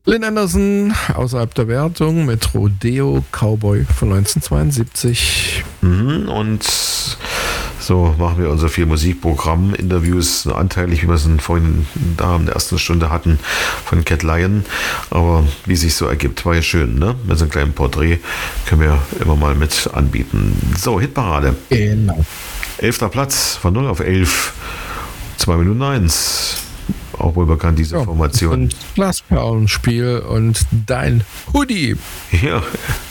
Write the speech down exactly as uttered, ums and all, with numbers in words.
Lynn Anderson, außerhalb der Wertung, mit Rodeo Cowboy von neunzehnhundertzweiundsiebzig. Mhm, und so machen wir unser vier Musikprogramm, Interviews, anteilig, wie wir es vorhin da in der ersten Stunde hatten, von Cat Lion. Aber wie es sich so ergibt, war ja schön, ne? Mit so einem kleinen Porträt können wir immer mal mit anbieten. So, Hitparade. Genau. Elfter Platz, von null auf elf. zwei Minuten eins. Auch wohl bekannt, diese Ja, Formation. Und Glasperlenspiel und dein Hoodie. Ja,